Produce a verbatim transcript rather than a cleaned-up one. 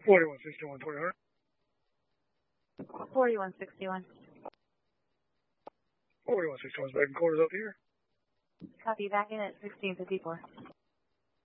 forty-one sixty-one, twenty hundred. forty-one sixty-one. forty-one sixty-one, back in quarters up here. Copy, back in at sixteen fifty-four.